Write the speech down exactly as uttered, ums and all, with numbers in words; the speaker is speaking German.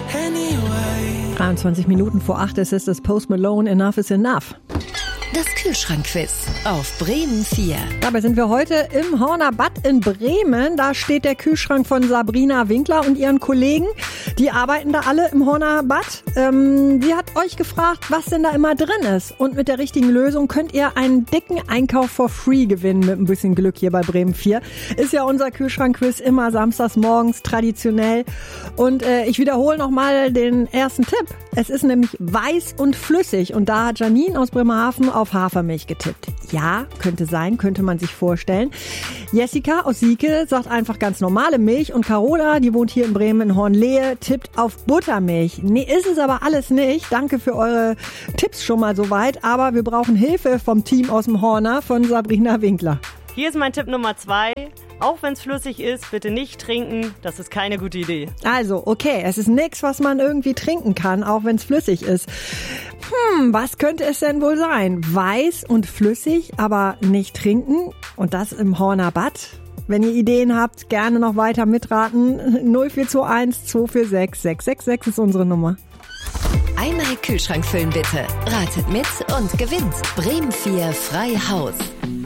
anyway. dreiundzwanzig Minuten vor acht ist es das Post Malone Enough is Enough. Das Kühlschrankquiz auf Bremen vier. Dabei sind wir heute im Horner Bad in Bremen. Da steht der Kühlschrank von Sabrina Winkler und ihren Kollegen. Die arbeiten da alle im Horner Bad. Ähm, die hat euch gefragt, was denn da immer drin ist. Und mit der richtigen Lösung könnt ihr einen dicken Einkauf for free gewinnen mit ein bisschen Glück hier bei Bremen vier. Ist ja unser Kühlschrankquiz immer samstags morgens traditionell. Und äh, ich wiederhole nochmal den ersten Tipp. Es ist nämlich weiß und flüssig. Und da hat Janine aus Bremerhaven auf Hafermilch getippt. Ja, könnte sein, könnte man sich vorstellen. Jessica aus Sieke sagt einfach ganz normale Milch und Carola, die wohnt hier in Bremen in Hornlehe, tippt auf Buttermilch. Nee, ist es aber alles nicht. Danke für eure Tipps schon mal soweit, aber wir brauchen Hilfe vom Team aus dem Horner von Sabrina Winkler. Hier ist mein Tipp Nummer zwei. Auch wenn es flüssig ist, bitte nicht trinken. Das ist keine gute Idee. Also, okay, es ist nichts, was man irgendwie trinken kann, auch wenn es flüssig ist. Hm, was könnte es denn wohl sein? Weiß und flüssig, aber nicht trinken. Und das im Horner Bad. Wenn ihr Ideen habt, gerne noch weiter mitraten. null vier zwei eins zwei vier sechs sechs sechs sechs ist unsere Nummer. Einmal Kühlschrank füllen bitte. Ratet mit und gewinnt. Bremen vier frei Haus.